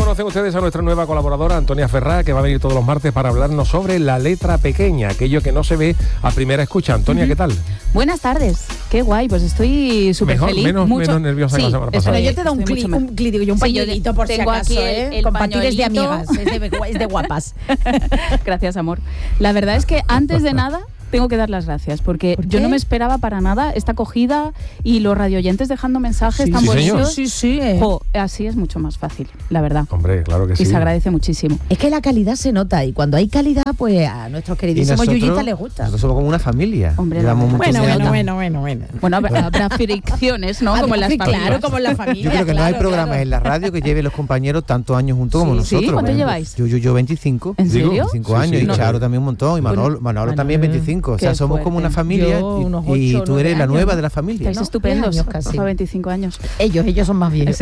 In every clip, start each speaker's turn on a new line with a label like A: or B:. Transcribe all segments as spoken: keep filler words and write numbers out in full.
A: conocen ustedes a nuestra nueva colaboradora, Antonia Ferrá, que va a venir todos los martes para hablarnos sobre la letra pequeña, aquello que no se ve a primera escucha. Antonia, ¿qué tal?
B: Buenas tardes. Qué guay, pues estoy súper feliz.
A: Menos,
B: mucho...
A: menos nerviosa
B: sí,
A: que la semana pasada.
C: Pero yo te doy un clic, un clic, digo yo, un pañuelito por si acaso, ¿eh?
B: El
C: Compartir es de
B: pañuelito.
C: amigas, es de, es de guapas.
B: Gracias, amor. La verdad es que antes de nada tengo que dar las gracias, porque
C: ¿Por
B: yo
C: qué?
B: no me esperaba para nada esta acogida y los radioyentes dejando mensajes
A: Sí,
B: tan
A: sí,
B: bonitos.
A: señor.
C: Sí, sí. eh.
B: Jo, así es mucho más fácil, la verdad.
A: Hombre, claro que sí.
B: Y se agradece muchísimo.
C: Es que la calidad se nota y cuando hay calidad, pues a nuestros
D: Y
C: queridísimos
D: nosotros,
C: yuyitas les gusta.
D: nosotros somos como una familia.
B: Hombre,
D: Llevamos
B: la verdad.
D: muchos
C: Bueno,
D: años.
C: bueno, bueno, bueno, bueno.
B: Bueno, habrá, habrá fricciones, ¿no?
C: Ah,
B: Como en las
C: sí,
B: familias.
C: Claro, como en la familia.
D: Yo creo que no hay
C: claro,
D: programas
C: claro.
D: en la radio que lleven los compañeros tantos años juntos como
B: Sí,
D: nosotros.
B: ¿sí? ¿Cuánto
D: Por ejemplo,
B: lleváis?
D: Yo, yo, yo veinticinco.
B: ¿En
A: Digo,
B: serio?
D: veinticinco
A: Sí,
D: años
A: sí,
D: y
A: no.
D: Charo también un montón y Manolo, Manolo,
C: Manolo,
D: también veinticinco. O sea,
B: qué
D: somos como una
B: fuerte.
D: familia
C: Yo,
D: y-
C: unos
D: y,
C: ocho,
D: tú eres
C: nueve
D: la
C: años.
D: nueva de la familia.
B: Estáis
D: ¿no?
B: estupendos,
C: diez años casi.
B: para veinticinco años.
C: Ellos, ellos son más viejos.
B: Sí.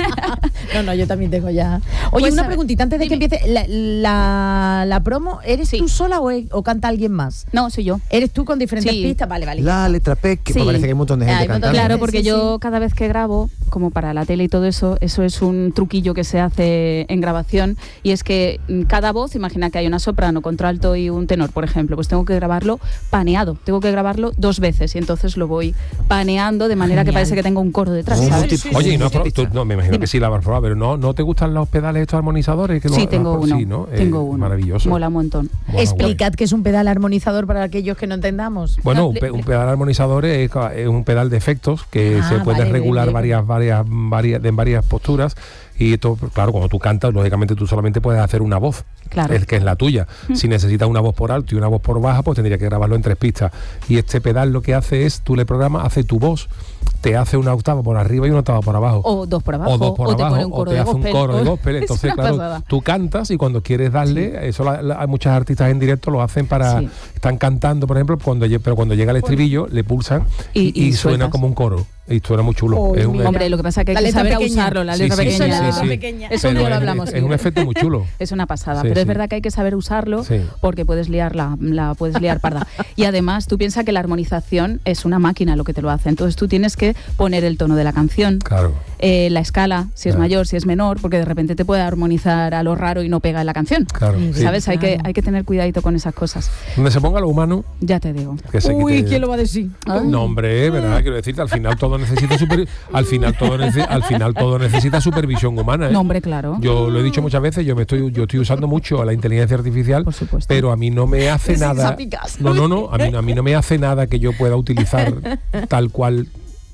C: No, no, yo también tengo ya. Oye,
B: Pues,
C: una
B: a ver,
C: preguntita antes de que
B: dime.
C: empiece. La, la, la promo, ¿eres
B: Sí.
C: tú sola o, es- o canta alguien más?
B: No, soy yo.
C: ¿Eres tú con diferentes
B: Sí.
C: pistas? Vale, vale.
D: La letra P, que
B: Sí.
D: me parece que hay un montón de
C: Hay
D: gente
C: un montón de
D: cantando.
B: Claro,
C: Sí,
B: porque
C: sí,
B: yo cada vez que grabo, como para la tele y todo eso, eso es un truquillo que se hace en grabación, y es que mm, cada voz, imagina que hay una soprano, contralto y un tenor, por ejemplo, pues tengo que grabarlo paneado, tengo que grabarlo dos veces y entonces lo voy paneando de manera que
C: Genial.
B: parece que tengo un coro detrás,
D: Un
B: ¿sabes?
D: multi-
A: Oye, y no,
D: un multipista.
A: tú- no, me imagino
B: Dime.
A: que sí la habrás probado, pero no, ¿no te gustan los pedales estos armonizadores? Que
B: Sí,
A: lo-
B: tengo
A: lo-
B: uno,
A: Sí, ¿no?
B: tengo
A: Eh,
B: uno.
A: Maravilloso.
B: Mola un montón.
A: Bueno,
C: Explicad qué es un pedal armonizador para aquellos que no entendamos.
A: Bueno,
B: No,
A: un,
B: le-
A: pe- un pedal armonizador es, es un pedal de efectos que
C: Ah,
A: se puede
C: vale,
A: regular
C: bien, bien.
A: varias, varias, varias, en varias posturas, y esto, claro, cuando tú cantas, lógicamente tú solamente puedes hacer una voz,
B: Claro.
A: es que es la tuya. Si necesitas una voz por alto y una voz por baja, pues tendría que grabarlo en tres pistas. Y este pedal lo que hace es, tú le programas, hace tu voz, te hace una octava por arriba y una octava por abajo.
B: O dos por abajo,
A: o dos por
B: o te
A: abajo,
B: pone un
A: o
B: coro
A: te
B: de
A: hace un
B: gospel.
A: coro de
B: o-
A: gospel.
B: Es
A: Entonces,
B: una
A: claro,
B: pasada.
A: tú cantas y cuando quieres darle, eso la- la- hay muchas artistas en directo lo hacen para,
B: Sí.
A: están cantando, por ejemplo, cuando lle- pero cuando llega el estribillo, le pulsan y,
B: Y- y
A: y suena
B: sueltas.
A: como un coro. Y suena muy chulo.
C: Oh,
A: es un,
C: mira.
B: Hombre, lo que pasa es que hay
C: La
B: que
C: letra
B: saber a
C: pequeña.
B: usarlo, la
A: Sí,
B: letra
A: sí,
B: pequeña.
C: sí, sí,
B: la-
C: sí. pequeña.
B: Eso un
A: pero
B: día lo
A: es-
B: hablamos.
A: Es, es un
B: sí.
A: efecto muy chulo.
B: Es una pasada,
A: Sí,
B: pero
A: sí.
B: es verdad que hay que saber usarlo
A: Sí.
B: porque puedes liarla, la puedes liar parda. Y además tú piensas que la armonización es una máquina lo que te lo hace, entonces tú tienes que poner el tono de la canción,
A: Claro.
B: eh, la escala, si es
A: Claro.
B: mayor, si es menor, porque de repente te puede armonizar a lo raro y no pega en la canción.
A: Claro.
C: Sí.
A: Sí.
B: ¿Sabes? Hay que,
C: Claro.
B: hay que tener cuidadito con esas cosas.
A: Donde se ponga lo humano,
B: Ya te digo.
A: que se
C: Uy,
A: quite-
C: ¿quién lo va a decir?
B: Ay.
A: No, hombre, ¿verdad? Quiero decirte, al final todo necesita super- al final todo nece- al final todo necesita supervisión humana, ¿eh?
B: No, hombre, claro.
A: Yo lo he dicho muchas veces, yo me estoy yo estoy usando mucho la inteligencia artificial,
B: Por supuesto.
A: pero a mí no me hace
C: Sí,
A: nada.
C: sapicas.
A: No, no, no, a mí, a mí no me hace nada que yo pueda utilizar tal cual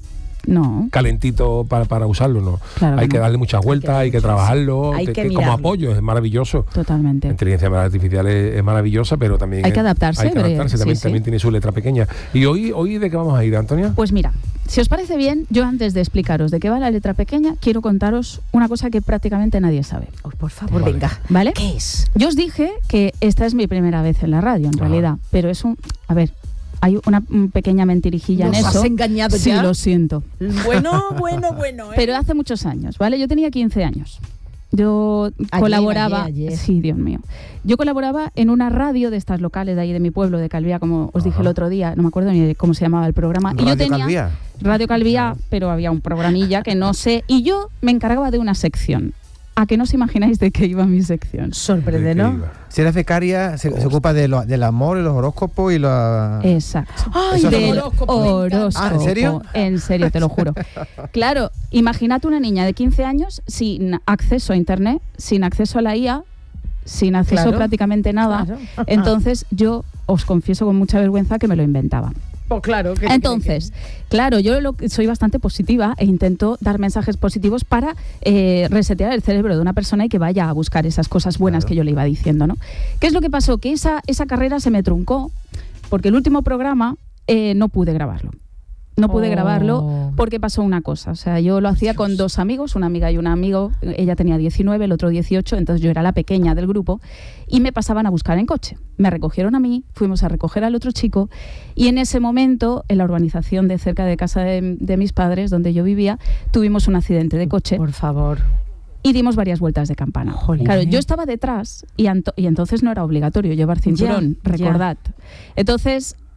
B: No,
A: calentito para, para usarlo, no.
B: Claro
A: hay
B: que
A: que
B: no.
A: darle muchas vueltas, hay que trabajarlo,
C: Hay
A: te-
C: que
A: que como
C: mirarlo.
A: apoyo, es maravilloso. La
B: totalmente.
A: inteligencia artificial es, es maravillosa, pero también
B: Hay
A: es-
B: que adaptarse,
A: hay que
B: pero-
A: adaptarse,
B: sí,
A: también,
B: sí.
A: también tiene su letra pequeña. ¿Y hoy, hoy de qué vamos a ir, Antonia?
B: Pues mira, si os parece bien, yo antes de explicaros de qué va la letra pequeña, quiero contaros una cosa que prácticamente nadie sabe.
C: Oh, por favor,
A: Vale.
C: venga.
B: ¿Vale?
C: ¿Qué es?
B: Yo os dije que esta es mi primera vez en la radio, en
A: Ajá.
B: realidad, pero es un... A ver, hay una mm, pequeña mentirijilla en
C: ¿Nos
B: eso.
C: has engañado
B: Sí,
C: ya?
B: lo siento.
C: Bueno, bueno, bueno. ¿eh?
B: Pero hace muchos años, ¿vale? Yo tenía quince años. Yo
C: Ayer,
B: colaboraba...
C: ayer, ayer.
B: Sí, Dios mío. Yo colaboraba en una radio de estas locales de ahí de mi pueblo, de Calvía, como os dije
A: Ajá.
B: el otro día, no me acuerdo ni de cómo se llamaba el programa. y yo
D: Radio
B: tenía
D: Calvía.
B: Radio Calvía, pero había un programilla que no sé. Y yo me encargaba de una sección. ¿A que no os imagináis de qué iba mi sección?
C: Sorprende,
A: ¿De qué
C: ¿no?
A: iba?
D: Si eres becaria, se, se ocupa de lo- del amor, y los horóscopos y la...
B: Exacto.
C: Ay,
D: Eso
C: del
D: no-
C: horóscopo, me encanta.
B: Horóscopo.
D: Ah, ¿en serio?
B: En serio, te lo juro. Claro, imagínate una niña de quince años sin acceso a internet, sin acceso a la I A, sin acceso
C: Claro.
B: prácticamente nada.
C: Claro.
B: Entonces yo os confieso con mucha vergüenza que me lo inventaba.
C: Pues claro. ¿qué-
B: Entonces, claro, yo lo, que- soy bastante positiva e intento dar mensajes positivos para eh, resetear el cerebro de una persona y que vaya a buscar esas cosas buenas
A: Claro.
B: que yo le iba diciendo, ¿no? ¿Qué es lo que pasó? Que esa, esa carrera se me truncó porque el último programa eh, no pude grabarlo. No pude
C: Oh.
B: grabarlo porque pasó una cosa. O sea, yo lo hacía con dos amigos, una amiga y un amigo. Ella tenía diecinueve, el otro dieciocho, entonces yo era la pequeña del grupo y me pasaban a buscar en coche. Me recogieron a mí, fuimos a recoger al otro chico y en ese momento, en la urbanización de cerca de casa de, de mis padres, donde yo vivía, tuvimos un accidente de coche
C: Por favor.
B: y dimos varias vueltas de campana.
C: Jolín.
B: Claro, yo estaba detrás y, anto- y entonces no era obligatorio llevar cinturón,
C: Ya, ya.
B: recordad. Entonces,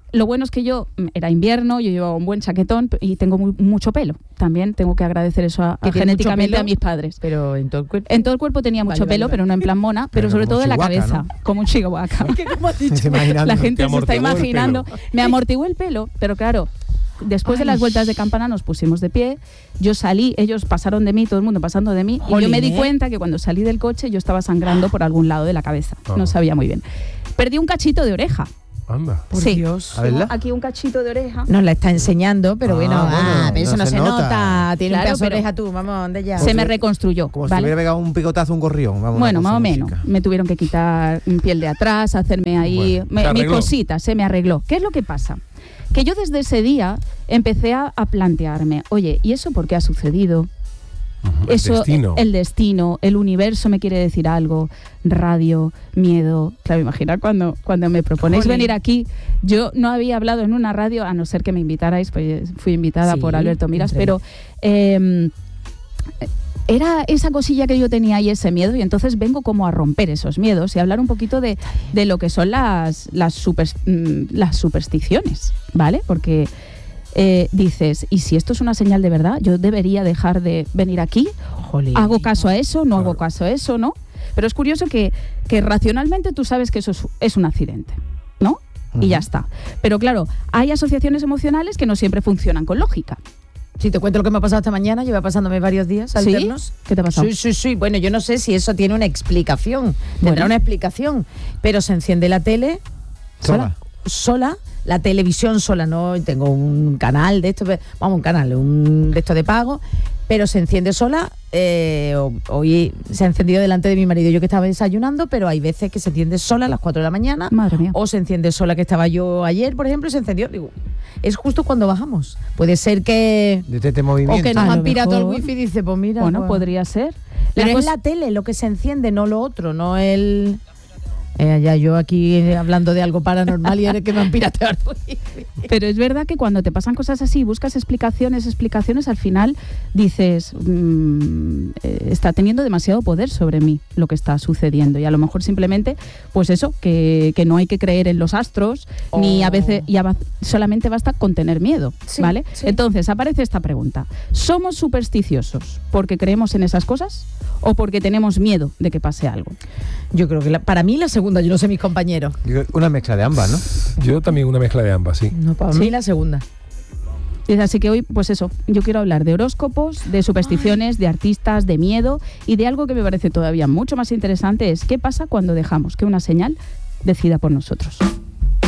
B: lo bueno es que yo, era invierno, yo llevaba un buen chaquetón y tengo muy, mucho pelo. También tengo que agradecer eso a, a genéticamente a mis padres.
C: Pero en todo el cuerpo.
B: En todo el cuerpo tenía mucho
C: Vale,
B: pelo,
C: vale, vale.
B: pero no en plan mona, pero,
D: Pero
B: sobre
D: como
B: todo en la
D: Chihuahua,
B: cabeza,
D: ¿no?
B: como un chihuahua.
C: ¿Qué, cómo has dicho?
D: Se imaginando.
B: La gente
A: Te
B: se está
A: amortiguó el
B: imaginando.
A: pelo.
B: Me amortiguó el pelo, pero claro, después de
C: Ay.
B: las vueltas de campana nos pusimos de pie, yo salí, ellos pasaron de mí, todo el mundo pasando de mí, y
C: Jolín,
B: yo me di
C: ¿eh?
B: cuenta que cuando salí del coche yo estaba sangrando por algún lado de la cabeza,
A: Ah.
B: no sabía muy bien. Perdí un cachito de oreja.
A: Anda.
C: Por
B: Sí.
C: Dios.
D: A verla.
B: Aquí un cachito de oreja.
C: Nos la está enseñando, pero
D: Ah,
C: bueno,
D: bueno,
C: ah, pero eso
D: no
C: no
D: se
C: se nota.
D: nota.
C: Tiene
B: Claro,
C: un pedazo de
B: pero-
C: oreja tú, vamos, ¿dónde ya?
B: Se me reconstruyó,
D: Como si
B: ¿vale?
D: hubiera pegado un picotazo a un gorrión. Vamos,
B: Bueno,
D: una
B: más o
D: cosa
B: menos.
D: música.
B: Me tuvieron que quitar un piel de atrás, hacerme ahí
A: Bueno,
B: me-
A: se
B: mis
A: arregló.
B: cositas, se me arregló. ¿Qué es lo que pasa? Que yo desde ese día empecé a, a plantearme, oye, ¿y eso por qué ha sucedido?
A: Ujú,
B: Eso,
A: el destino.
B: el destino, el universo me quiere decir algo, radio, miedo. Claro, imagina cuando, cuando me proponéis
C: Jolín.
B: venir aquí, yo no había hablado en una radio, a no ser que me invitarais, pues fui invitada
C: Sí,
B: por Alberto Miras,
C: entre-
B: pero eh, era esa cosilla que yo tenía y ese miedo, y entonces vengo como a romper esos miedos y a hablar un poquito de, de lo que son las, las, super- mm, las supersticiones, ¿vale? Porque eh, dices, ¿y si esto es una señal de verdad? ¿Yo debería dejar de venir aquí?
C: Jolín.
B: ¿Hago caso a eso? ¿No hago
A: Claro.
B: caso a eso? ¿No? Pero es curioso que, que racionalmente tú sabes que eso es, es un accidente, ¿no? Y ya
D: Ujú.
B: está. Pero claro, hay asociaciones emocionales que no siempre funcionan con lógica.
C: Si te cuento lo que me ha pasado esta mañana, lleva pasándome varios días
B: ¿Sí?
C: alternos.
B: ¿Qué te ha pasado?
C: Sí, sí, sí. Bueno, yo no sé si eso tiene una explicación. Tendrá
B: Bueno.
C: una explicación. Pero se enciende la tele
D: Sola.
C: sola, la televisión sola, no tengo un canal de esto, vamos, un canal, un de esto de pago, pero se enciende sola. Eh, ho- hoy se ha encendido delante de mi marido, yo que estaba desayunando, pero hay veces que se enciende sola a las cuatro de la mañana.
B: Madre mía.
C: O se enciende sola, que estaba yo ayer, por ejemplo, y se encendió. Digo, es justo cuando bajamos. Puede ser que...
D: De este movimiento.
C: O que nos
B: A
C: han
B: lo
C: pirado el
B: mejor.
C: wifi y dice, pues mira.
B: Bueno,
C: pues-
B: podría ser. La
C: Pero es
B: cosa-
C: la tele lo que se enciende, no lo otro, no el... Eh, ya yo aquí eh, hablando de algo paranormal y eres que me han pirateado el wifi.
B: Pero es verdad que cuando te pasan cosas así, buscas explicaciones, explicaciones, al final dices, mm, eh, está teniendo demasiado poder sobre mí lo que está sucediendo. Y a lo mejor simplemente, pues eso, que, que no hay que creer en los astros, ni a
C: Oh.
B: veces, y a va- solamente basta con tener miedo,
C: Sí,
B: ¿vale?
C: sí.
B: Entonces aparece esta pregunta. ¿Somos supersticiosos porque creemos en esas cosas o porque tenemos miedo de que pase algo?
C: Yo creo que la- para mí la segunda, yo no sé mis compañeros.
D: Yo creo que Una mezcla de ambas, ¿no?
A: Yo también una mezcla de ambas, sí.
C: No, para
B: ¿Sí?
C: mí la segunda.
B: Y así que hoy, pues eso, yo quiero hablar de horóscopos, de supersticiones, de artistas, de miedo y de algo que me parece todavía mucho más interesante es qué pasa cuando dejamos que una señal decida por nosotros.